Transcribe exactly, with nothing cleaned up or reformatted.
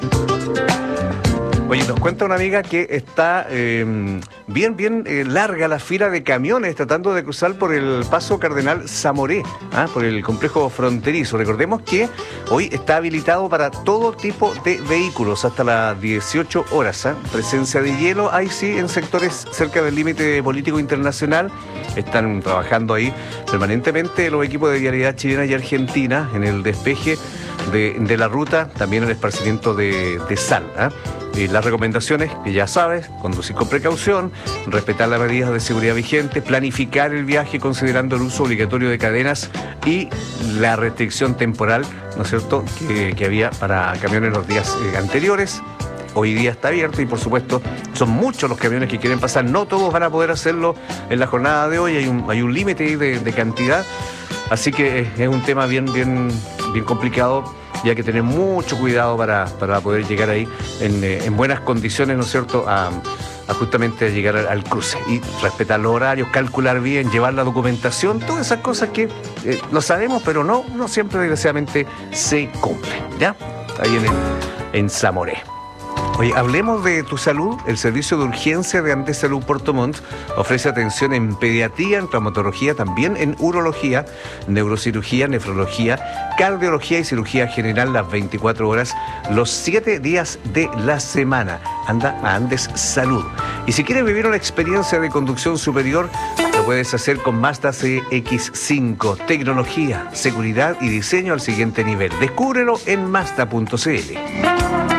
Oye, nos cuenta una amiga que está eh, bien, bien eh, larga la fila de camiones tratando de cruzar por el paso Cardenal Zamoré, ¿ah? Por el complejo fronterizo. Recordemos que hoy está habilitado para todo tipo de vehículos hasta las dieciocho horas. ¿ah? Presencia de hielo hay sí en sectores cerca del límite político internacional. Están trabajando ahí permanentemente los equipos de vialidad chilena y argentina en el despeje de, de la ruta, también el esparcimiento de, de sal. ¿ah? Y las recomendaciones, que ya sabes, conducir con precaución, respetar las medidas de seguridad vigentes, planificar el viaje considerando el uso obligatorio de cadenas y la restricción temporal, ¿no es cierto?, que, que había para camiones los días eh, anteriores. Hoy día está abierto y, por supuesto, son muchos los camiones que quieren pasar. No todos van a poder hacerlo en la jornada de hoy. Hay un, hay un límite de, de cantidad. Así que es un tema bien, bien, bien complicado, y hay que tener mucho cuidado para, para poder llegar ahí en, en buenas condiciones, ¿no es cierto?, a, a justamente llegar al, al cruce. Y respetar los horarios, calcular bien, llevar la documentación, todas esas cosas que eh, lo sabemos, pero no, no siempre, desgraciadamente, se cumplen, ¿ya? Ahí en, el, en Zamoré. Oye, hablemos de tu salud. El servicio de urgencia de Andes Salud Puerto Montt ofrece atención en pediatría, en traumatología, también en urología, neurocirugía, nefrología, cardiología y cirugía general las veinticuatro horas, los siete días de la semana. Anda a Andes Salud. Y si quieres vivir una experiencia de conducción superior, lo puedes hacer con Mazda C X cinco. Tecnología, seguridad y diseño al siguiente nivel. Descúbrelo en Mazda punto c l.